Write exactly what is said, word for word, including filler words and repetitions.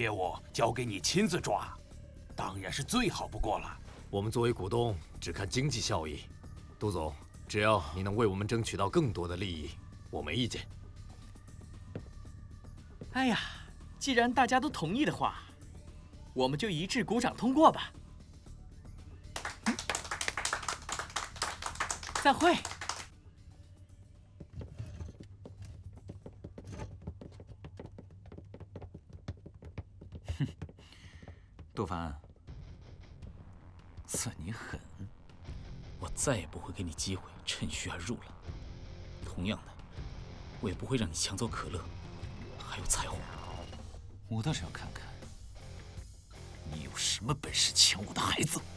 业务交给你亲自抓，当然是最好不过了。 我们作为股东，只看经济效益。杜总，只要你能为我们争取到更多的利益，我没意见。 哎呀，既然大家都同意的话，我们就一致鼓掌通过吧。散会。 哼，杜凡，算你狠！我再也不会给你机会趁虚而入了。同样的，我也不会让你抢走可乐，还有彩虹。 我倒是要看看，你有什么本事抢我的孩子！